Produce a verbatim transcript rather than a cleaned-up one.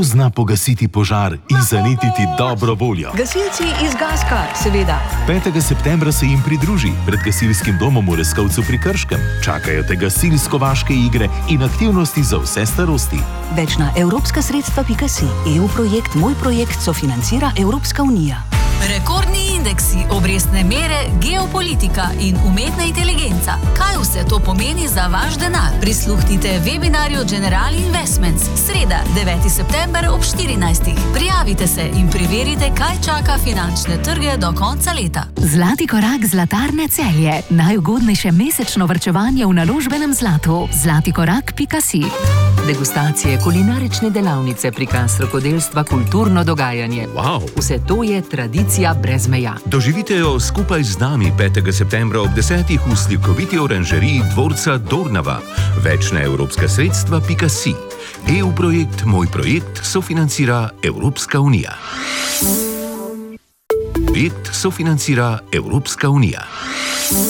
Kdo zna pogasiti požar in zanetiti dobro voljo? Gasilci iz Gaska, seveda. petega septembra se jim pridruži pred gasilskim domom v Reskovcu pri Krškem. Čakajo te gasilsko-vaške igre in aktivnosti za vse starosti. Več na evropska sredstva pika si. E U projekt Moj projekt sofinancira Evropska unija. Rekordni indeksi, obrestne mere, geopolitika in umetna inteligenca. Kaj vse to pomeni za vaš denar? Prisluhnite webinarju General Investments. Sreda, deveti september ob štirinajstih. Prijavite se in preverite, kaj čaka finančne trge do konca leta. Zlati korak Zlatarne Celje. Najugodnejše mesečno varčevanje v naložbenem zlatu. zlati korak pika si. Degustacije, kulinarične delavnice, prikaz rokodelstva, kulturno dogajanje. Wow. Vse to je tradicija brez meja. Doživite jo skupaj z nami petega septembra ob desetih v slikoviti oranžeriji dvorca Dornava. Več na evropska sredstva pika si. E U projekt Moj projekt sofinancira Evropska unija. Projekt sofinancira Evropska unija.